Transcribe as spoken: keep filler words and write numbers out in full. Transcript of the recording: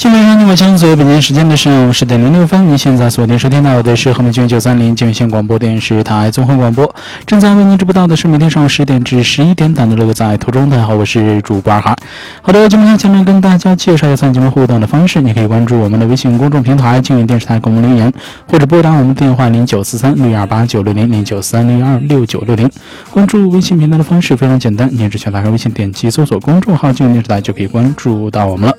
今晚上你我相随，北京时间的上午十点零六分，你现在锁定收听到的是河北军九三零经县广播电视台综合广播，正在为您直播到的是每天上午十点至十一点档的乐在途中。大家好，我是主播二哈。好的，节目上前面跟大家介绍一下节目互动的方式，你可以关注我们的微信公众平台经营电视台公共留言，或者拨打我们的电话零九四三六二八九六零零九三零二六九六零。关注微信频道的方式非常简单，您只需要打开微信点击搜索公众号经营电视台就可以关注到我们了。